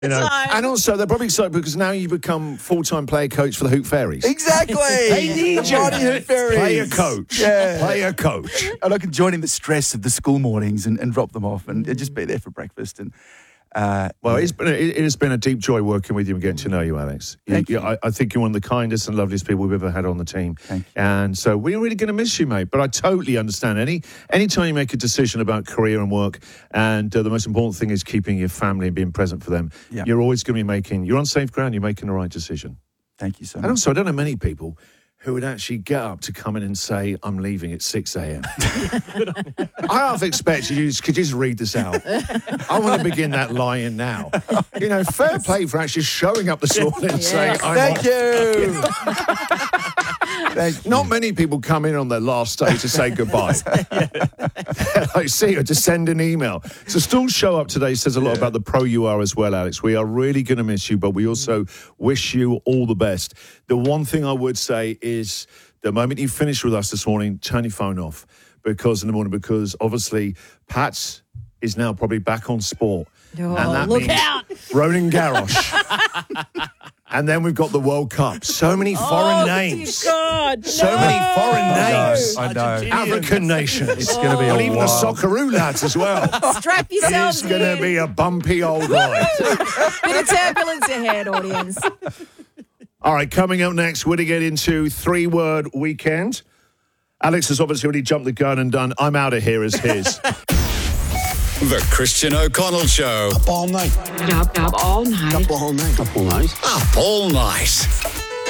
You know, and also they're probably excited because now you become full-time player coach for the Hoot Fairies. Exactly. They need you. Mighty Hoot Fairies. Play a coach. Yeah. Play a coach. And I can join in the stress of the school mornings and drop them off and just be there for breakfast. And well, it has been a deep joy working with you and getting to know you, Alex. Thank you. I think you're one of the kindest and loveliest people we've ever had on the team. Thank you. And so we're really going to miss you, mate. But I totally understand. Any time you make a decision about career and work, and the most important thing is keeping your family and being present for them, you're always going to be you're on safe ground, you're making the right decision. Thank you so much. And also, I don't know many people who would actually get up to come in and say, I'm leaving at 6 a.m. I half expect you could just read this out. I want to begin that lying now. You know, fair play for actually showing up this morning and saying, Thank you. Not many people come in on their last day to say goodbye. Like, see you, to send an email. So still show up today says a lot about the pro you are as well, Alex. We are really going to miss you, but we also wish you all the best. The one thing I would say is the moment you finish with us this morning, turn your phone off because obviously Pats is now probably back on sport. Oh, and that look means out. Roland Garros. And then we've got the World Cup. So many foreign names. God, So many foreign names. I know. African nations. It's going to be Even the Socceroo lads as well. Strap yourselves It's going to in. be a bumpy old ride. Bit of turbulence ahead, audience. All right, coming up next, we're going to get into 3-word weekend. Alex has obviously already jumped the gun and done I'm out of here as his. The Christian O'Connell Show. Up all night. Up all night. Up all night. Up all night. Up all night.